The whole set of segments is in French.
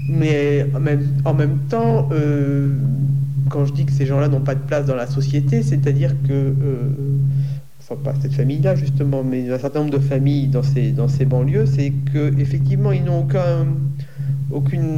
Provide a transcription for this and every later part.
Mais en même temps, quand je dis que ces gens-là n'ont pas de place dans la société, c'est-à-dire que, enfin pas cette famille-là justement, mais un certain nombre de familles dans ces banlieues, c'est que effectivement ils n'ont aucune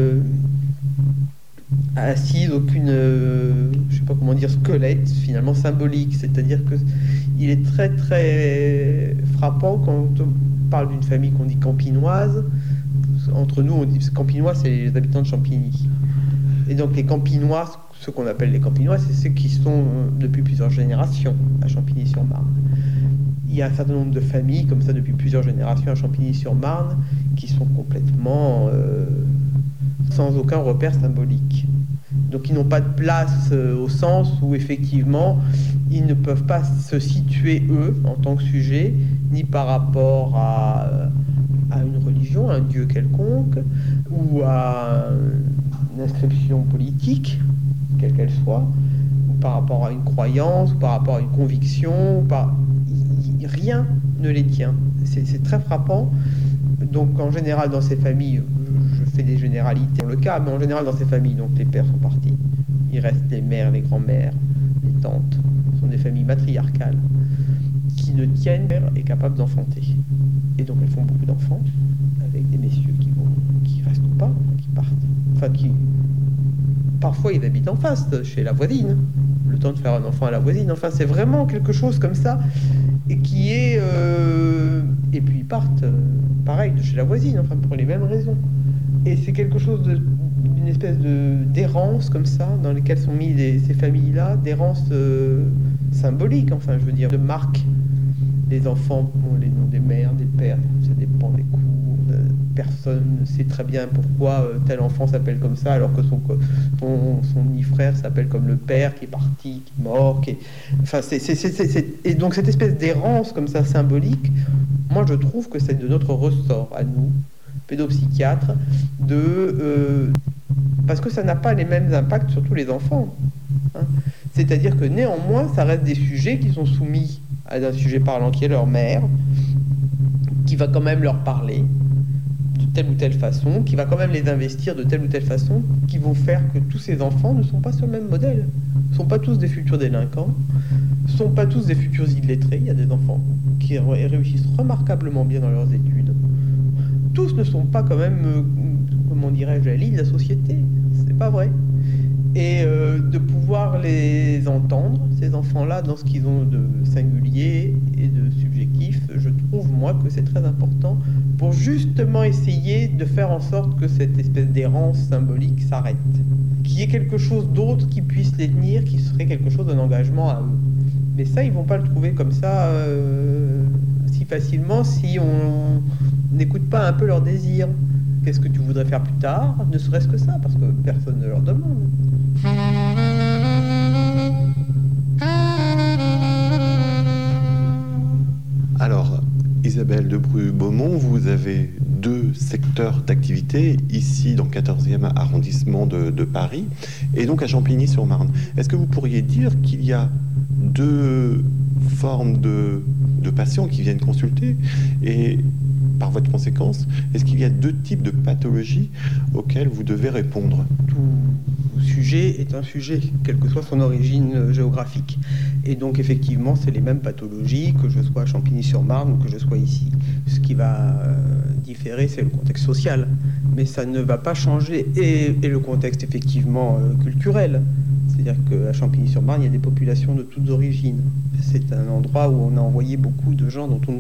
assise, aucune, je sais pas comment dire, squelette finalement symbolique. C'est-à-dire que il est très très frappant quand on parle d'une famille qu'on dit campinoise. Entre nous, on dit campinois, c'est les habitants de Champigny. Et donc les campinois, ce qu'on appelle les campinois, c'est ceux qui sont depuis plusieurs générations à Champigny-sur-Marne. Il y a un certain nombre de familles comme ça depuis plusieurs générations à Champigny-sur-Marne qui sont complètement sans aucun repère symbolique. Donc ils n'ont pas de place au sens où effectivement ils ne peuvent pas se situer eux en tant que sujet, ni par rapport à une religion, à un dieu quelconque, ou à une inscription politique, quelle qu'elle soit, ou par rapport à une croyance, ou par rapport à une conviction, rien ne les tient. C'est très frappant. Donc en général dans ces familles, je fais des généralités dans le cas, mais en général dans ces familles, donc les pères sont partis. Il reste les mères, les grands-mères, les tantes. Ce sont des familles matriarcales qui ne tiennent et capables d'enfanter. Et donc elles font beaucoup d'enfants, avec des messieurs qui restent pas, qui partent. Enfin parfois ils habitent en face, chez la voisine, le temps de faire un enfant à la voisine. Enfin c'est vraiment quelque chose comme ça, et qui est... Et puis ils partent, pareil, de chez la voisine, enfin pour les mêmes raisons. Et c'est quelque chose d'une espèce d'errance comme ça, dans lesquelles sont mis ces familles-là, d'errance symbolique, enfin je veux dire, de marque. Les enfants ont les noms des mères, des pères, ça dépend des cours. Personne ne sait très bien pourquoi tel enfant s'appelle comme ça, alors que son demi-frère s'appelle comme le père qui est parti, qui est mort. Enfin, et donc cette espèce d'errance comme ça symbolique, moi je trouve que c'est de notre ressort à nous, pédopsychiatres, parce que ça n'a pas les mêmes impacts sur tous les enfants. Hein. C'est-à-dire que néanmoins, ça reste des sujets qui sont soumis à un sujet parlant qui est leur mère, qui va quand même leur parler de telle ou telle façon, qui va quand même les investir de telle ou telle façon, qui vont faire que tous ces enfants ne sont pas sur le même modèle. Ne sont pas tous des futurs délinquants, ne sont pas tous des futurs illettrés. Il y a des enfants qui réussissent remarquablement bien dans leurs études. Tous ne sont pas quand même, comment dirais-je, la ligne de la société. C'est pas vrai. Et de pouvoir les entendre, ces enfants-là, dans ce qu'ils ont de singulier et de subjectif, je trouve, moi, que c'est très important pour justement essayer de faire en sorte que cette espèce d'errance symbolique s'arrête. Qu'il y ait quelque chose d'autre qui puisse les tenir, qui serait quelque chose d'un engagement à eux. Mais ça, ils vont pas le trouver comme ça si facilement si on n'écoute pas un peu leurs désirs. Qu'est-ce que tu voudrais faire plus tard? Ne serait-ce que ça, parce que personne ne leur demande. Alors, Isabelle Debrue-Beaumont, vous avez deux secteurs d'activité ici dans le 14e arrondissement de Paris et donc à Champigny-sur-Marne. Est-ce que vous pourriez dire qu'il y a deux formes de patients qui viennent consulter et par voie de conséquence, est-ce qu'il y a deux types de pathologies auxquelles vous devez répondre? Tout sujet est un sujet, quelle que soit son origine géographique. Et donc, effectivement, c'est les mêmes pathologies, que je sois à Champigny-sur-Marne ou que je sois ici. Ce qui va différer, c'est le contexte social. Mais ça ne va pas changer. Et le contexte, effectivement, culturel. C'est-à-dire qu'à Champigny-sur-Marne, il y a des populations de toutes origines. C'est un endroit où on a envoyé beaucoup de gens dont on ne